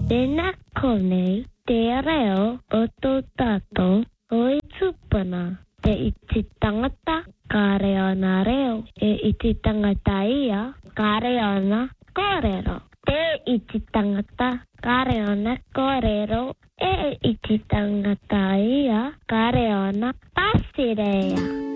Renacone, Tereo, Ototato, Oitsupana, Te iti tangata, Kareona reo, iti tangata ia, Kareona korero. Te iti tangata, Kareona korero, iti tangata ia, Kareona pasirea.